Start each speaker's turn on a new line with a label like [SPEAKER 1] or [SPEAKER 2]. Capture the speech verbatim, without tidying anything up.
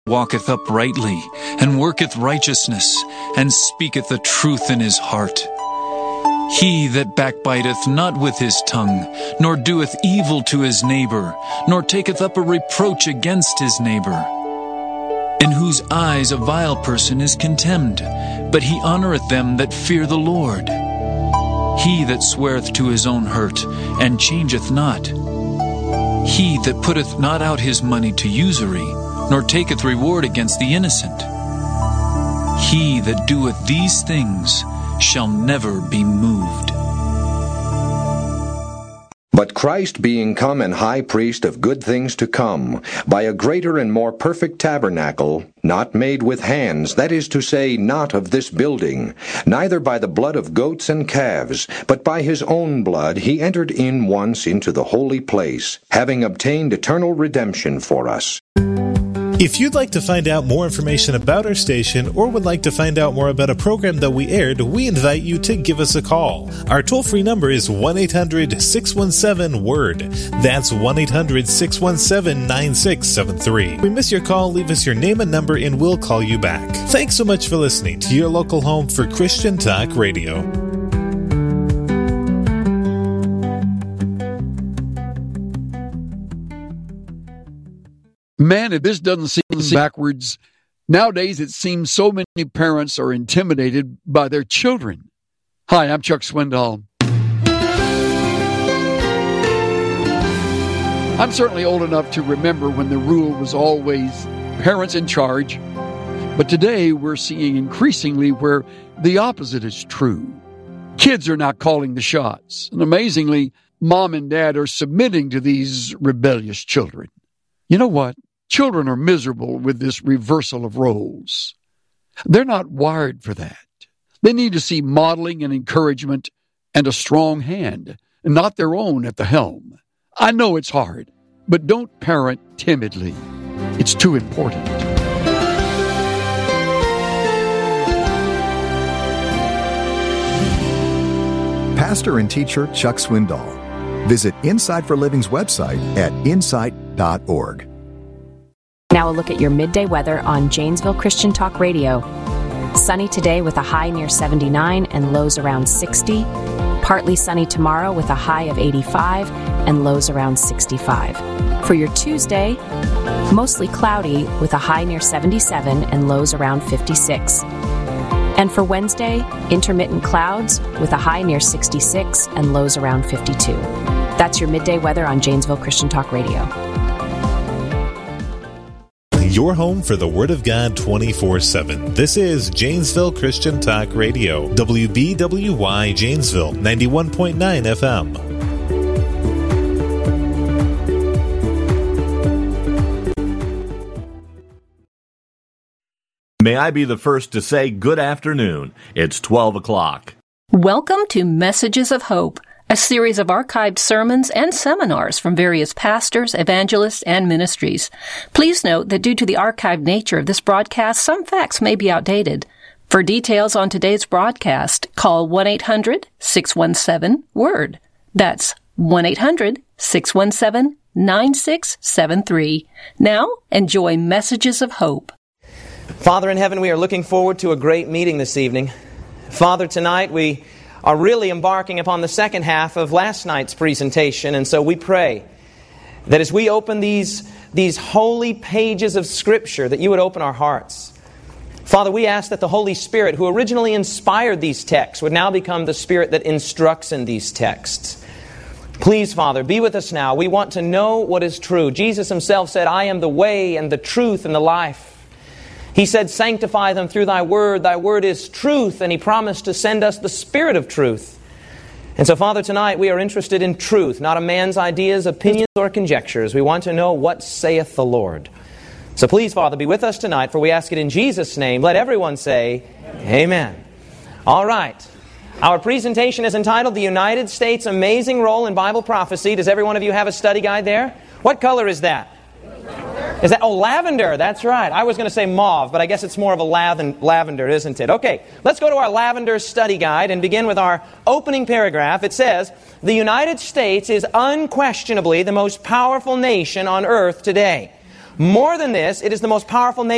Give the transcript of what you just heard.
[SPEAKER 1] walketh uprightly, and worketh righteousness, and speaketh the truth in his heart. He that backbiteth not with his tongue, nor doeth evil to his neighbor, nor taketh up a reproach against his neighbor, in whose eyes a vile person is contemned, but he honoureth them that fear the Lord. He that sweareth to his own hurt, and changeth not. He that putteth not out his money to usury, nor taketh reward against the innocent. He that doeth these things shall never be moved.
[SPEAKER 2] But Christ being come and high priest of good things to come, by a greater and more perfect tabernacle, not made with hands, that is to say, not of this building, neither by the blood of goats and calves, but by his own blood he entered in once into the holy place, having obtained eternal redemption for us.
[SPEAKER 3] If you'd like to find out more information about our station or would like to find out more about a program that we aired, we invite you to give us a call. Our toll-free number is one eight hundred six one seven word. That's one eight hundred six one seven nine six seven three. If we miss your call, leave us your name and number and we'll call you back. Thanks so much for listening to your local home for Christian Talk Radio.
[SPEAKER 4] Man, if this doesn't seem backwards, nowadays it seems so many parents are intimidated by their children. Hi, I'm Chuck Swindoll. I'm certainly old enough to remember when the rule was always parents in charge, but today we're seeing increasingly where the opposite is true. Kids are not calling the shots, and amazingly, mom and dad are submitting to these rebellious children. You know what? Children are miserable with this reversal of roles. They're not wired for that. They need to see modeling and encouragement and a strong hand, and not their own at the helm. I know it's hard, but don't parent timidly. It's too important.
[SPEAKER 5] Pastor and teacher Chuck Swindoll. Visit Insight for Living's website at insight dot org.
[SPEAKER 6] Now a look at your midday weather on Janesville Christian Talk Radio. Sunny today with a high near seventy-nine and lows around sixty. Partly sunny tomorrow with a high of eighty-five and lows around sixty-five. For your Tuesday, mostly cloudy with a high near seventy-seven and lows around fifty-six. And for Wednesday, intermittent clouds with a high near sixty-six and lows around fifty-two. That's your midday weather on Janesville Christian Talk Radio.
[SPEAKER 3] Your home for the Word of God twenty-four seven. This is Janesville Christian Talk Radio, W B W Y Janesville, ninety-one point nine F M.
[SPEAKER 7] May I be the first to say good afternoon. It's twelve o'clock.
[SPEAKER 8] Welcome to Messages of Hope, a series of archived sermons and seminars from various pastors, evangelists, and ministries. Please note that due to the archived nature of this broadcast, some facts may be outdated. For details on today's broadcast, call one eight hundred six one seven word. That's one eight hundred six one seven nine six seven three. Now, enjoy Messages of Hope.
[SPEAKER 9] Father in heaven, we are looking forward to a great meeting this evening. Father, tonight we are really embarking upon the second half of last night's presentation, and so we pray that as we open these, these holy pages of Scripture, that you would open our hearts. Father, we ask that the Holy Spirit, who originally inspired these texts, would now become the Spirit that instructs in these texts. Please, Father, be with us now. We want to know what is true. Jesus Himself said, I am the way and the truth and the life. He said, sanctify them through Thy Word. Thy Word is truth. And He promised to send us the Spirit of truth. And so, Father, tonight we are interested in truth, not a man's ideas, opinions, or conjectures. We want to know what saith the Lord. So please, Father, be with us tonight, for we ask it in Jesus' name. Let everyone say, Amen. Amen. All right. Our presentation is entitled, The United States' Amazing Role in Bible Prophecy. Does every one of you have a study guide there? What color is that? Is that, oh, lavender, that's right. I was going to say mauve, but I guess it's more of a lavender, isn't it? Okay, let's go to our lavender study guide and begin with our opening paragraph. It says, the United States is unquestionably the most powerful nation on earth today. More than this, it is the most powerful nation